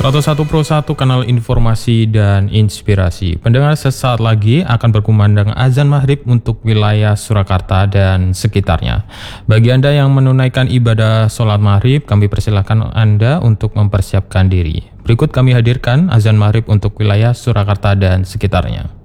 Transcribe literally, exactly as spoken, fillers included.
seratus satu Pro satu, kanal informasi dan inspirasi. Pendengar, sesaat lagi akan berkumandang azan maghrib untuk wilayah Surakarta dan sekitarnya. Bagi Anda yang menunaikan ibadah sholat maghrib, kami persilahkan Anda untuk mempersiapkan diri. Berikut kami hadirkan azan maghrib untuk wilayah Surakarta dan sekitarnya.